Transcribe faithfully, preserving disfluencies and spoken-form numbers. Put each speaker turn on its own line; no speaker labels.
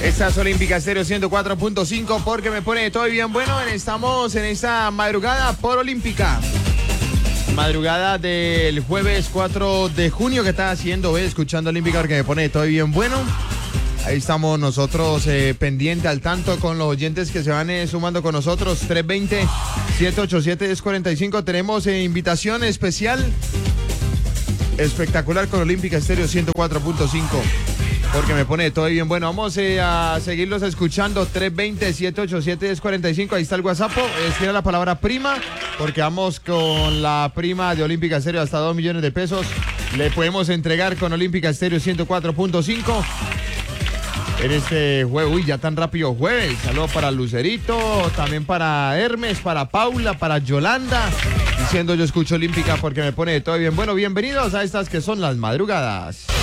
Esta es Olímpica Estéreo ciento cuatro punto cinco porque me pone todo bien bueno. Estamos en esta madrugada por Olímpica. Madrugada del jueves cuatro de junio que está haciendo, ve, escuchando Olímpica porque me pone todo bien bueno. Ahí estamos nosotros eh, pendiente al tanto con los oyentes que se van eh, sumando con nosotros. tres dos cero, siete ocho siete, uno cero cuatro cinco. Tenemos eh, invitación especial espectacular con Olímpica Estéreo ciento cuatro punto cinco. Porque me pone todo bien bueno. Vamos eh, a seguirlos escuchando. tres dos cero, siete ocho siete, uno cero cuatro cinco. Ahí está el WhatsApp. Escriba la palabra prima. Porque vamos con la prima de Olímpica Estéreo hasta dos millones de pesos. Le podemos entregar con Olímpica Estéreo ciento cuatro punto cinco. En este jueves, uy, ya tan rápido jueves. Saludos para Lucerito, también para Hermes, para Paula, para Yolanda. Diciendo yo escucho Olímpica porque me pone todo bien bueno. Bienvenidos a estas que son las madrugadas.